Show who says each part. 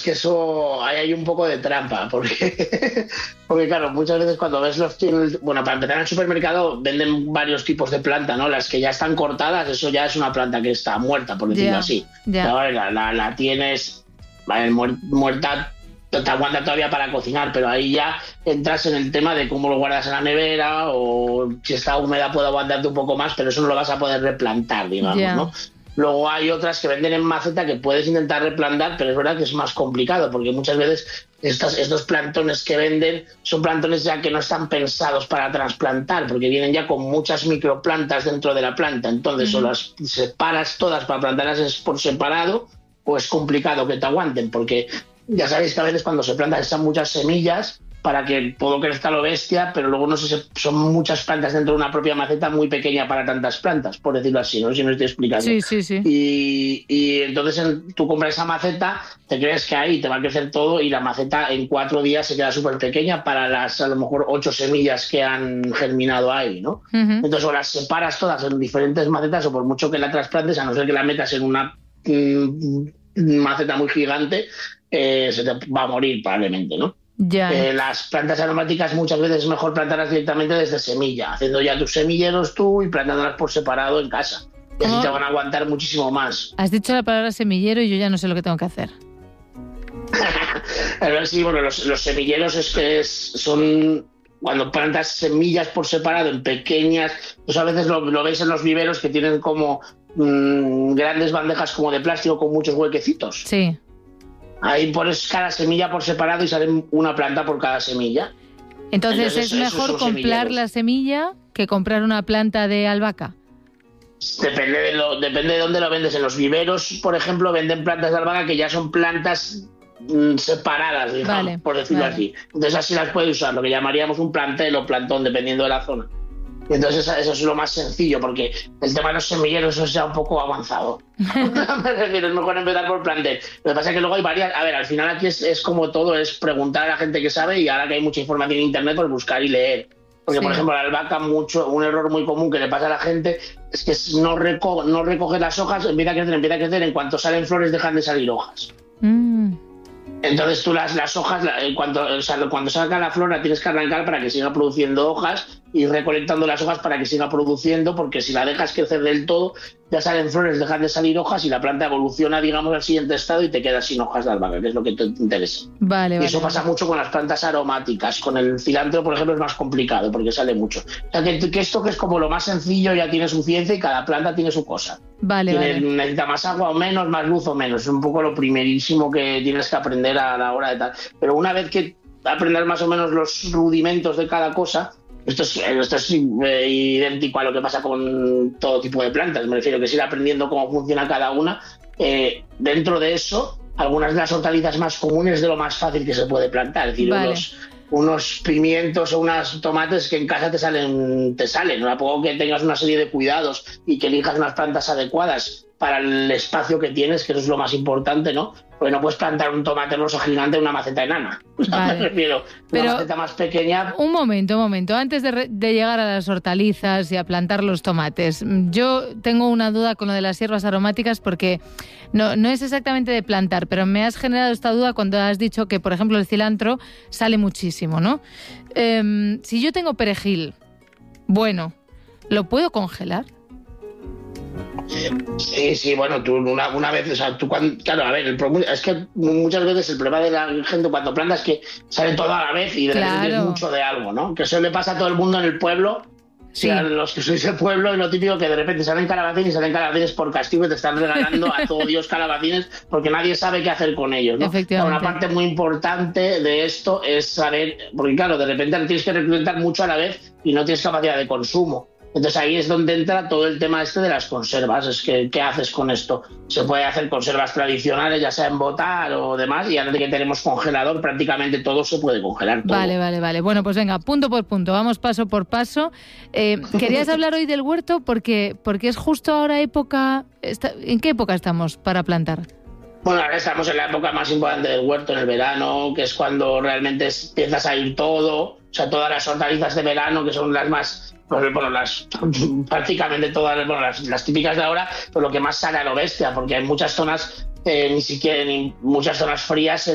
Speaker 1: que eso ahí hay un poco de trampa, porque claro, muchas veces cuando ves bueno, para empezar en el supermercado venden varios tipos de planta, ¿no? Las que ya están cortadas, eso ya es una planta que está muerta, por decirlo así. La tienes, vale, muerta, te aguanta todavía para cocinar, pero ahí ya entras en el tema de cómo lo guardas en la nevera, o si está húmeda puede aguantarte un poco más, pero eso no lo vas a poder replantar, digamos, ¿no? Luego hay otras que venden en maceta que puedes intentar replantar, pero es verdad que es más complicado, porque muchas veces estos plantones que venden son plantones ya que no están pensados para trasplantar, porque vienen ya con muchas microplantas dentro de la planta. Entonces, o las separas todas para plantarlas por separado, o es complicado que te aguanten, porque ya sabéis que a veces cuando se plantan están muchas semillas para que todo crezca lo bestia, pero luego no sé, son muchas plantas dentro de una propia maceta muy pequeña para tantas plantas, por decirlo así, no sé si me estoy explicando.
Speaker 2: Sí.
Speaker 1: Y entonces tú compras esa maceta, te crees que ahí te va a crecer todo y la maceta en 4 días se queda súper pequeña para las a lo mejor 8 semillas que han germinado ahí, ¿no? Entonces o las separas todas en diferentes macetas, o por mucho que la trasplantes, a no ser que la metas en una maceta muy gigante, se te va a morir probablemente, ¿no? Las plantas aromáticas muchas veces es mejor plantarlas directamente desde semilla, haciendo ya tus semilleros tú y plantándolas por separado en casa. Y así te van a aguantar muchísimo más.
Speaker 2: Has dicho la palabra semillero y yo ya no sé lo que tengo que hacer.
Speaker 1: Sí, bueno, los semilleros son cuando plantas semillas por separado en pequeñas, pues a veces lo veis en los viveros que tienen como grandes bandejas como de plástico con muchos huequecitos.
Speaker 2: Sí.
Speaker 1: Ahí pones cada semilla por separado y sale una planta por cada semilla.
Speaker 2: Entonces es mejor comprar la semilla que comprar una planta de albahaca.
Speaker 1: Depende de dónde lo vendes. En los viveros, por ejemplo, venden plantas de albahaca que ya son plantas separadas, digamos, por decirlo así. Entonces así las puedes usar, lo que llamaríamos un plantel o plantón, dependiendo de la zona. Y entonces eso es lo más sencillo, porque el tema de los semilleros es ya un poco avanzado. Me refiero, es mejor empezar por plantel. Lo que pasa es que luego hay varias... A ver, al final aquí es como todo, es preguntar a la gente que sabe, y ahora que hay mucha información en internet, pues buscar y leer. Porque, por ejemplo, la albahaca, un error muy común que le pasa a la gente es que no recoge las hojas, empieza a crecer, en cuanto salen flores dejan de salir hojas. Entonces tú las hojas, cuando saca la flor la tienes que arrancar para que siga produciendo hojas, y recolectando las hojas para que siga produciendo, porque si la dejas crecer del todo, ya salen flores, dejan de salir hojas y la planta evoluciona, digamos, al siguiente estado y te quedas sin hojas de albahaca, que es lo que te interesa. Y eso pasa mucho con las plantas aromáticas. Con el cilantro, por ejemplo, es más complicado porque sale mucho. O sea, que esto, que es como lo más sencillo, ya tiene su ciencia y cada planta tiene su cosa. Necesita más agua o menos, más luz o menos. Es un poco lo primerísimo que tienes que aprender a la hora de tal. Pero una vez que aprendas más o menos los rudimentos de cada cosa, esto es idéntico a lo que pasa con todo tipo de plantas. Me refiero que ir aprendiendo cómo funciona cada una. Dentro de eso, algunas de las hortalizas más comunes, de lo más fácil que se puede plantar. Es decir, unos pimientos o unos tomates que en casa te salen. A poco que tengas una serie de cuidados y que elijas unas plantas adecuadas para el espacio que tienes, que eso es lo más importante, ¿no? Porque no puedes plantar un tomate rosa gigante en una maceta enana. Me refiero, una maceta más pequeña.
Speaker 2: Un momento. Antes de llegar a las hortalizas y a plantar los tomates, yo tengo una duda con lo de las hierbas aromáticas, porque no es exactamente de plantar, pero me has generado esta duda cuando has dicho que, por ejemplo, el cilantro sale muchísimo, ¿no? Si yo tengo perejil, bueno, ¿lo puedo congelar?
Speaker 1: Sí, bueno, tú una vez, o sea, claro, a ver, es que muchas veces el problema de la gente cuando planta es que sale todo a la vez y de repente tienes mucho de algo, ¿no? Que eso le pasa a todo el mundo en el pueblo, a los que sois del pueblo, es lo típico que de repente salen calabacines por castigo y te están regalando a todo Dios calabacines porque nadie sabe qué hacer con ellos, ¿no? Una parte muy importante de esto es saber, porque claro, de repente tienes que recolectar mucho a la vez y no tienes capacidad de consumo. Entonces ahí es donde entra todo el tema de las conservas. Es que, ¿qué haces con esto? Se puede hacer conservas tradicionales, ya sea en botar o demás, y ahora que tenemos congelador, prácticamente todo se puede congelar. Todo.
Speaker 2: Vale. Bueno, pues venga, punto por punto, vamos paso por paso. Querías hablar hoy del huerto porque es justo ahora época... ¿En qué época estamos para plantar?
Speaker 1: Bueno, ahora estamos en la época más importante del huerto, en el verano, que es cuando realmente empiezas a ir todo, o sea, todas las hortalizas de verano, que son las más... Bueno, prácticamente todas, las típicas de ahora, pues lo que más sale a lo bestia, porque hay muchas zonas, muchas zonas frías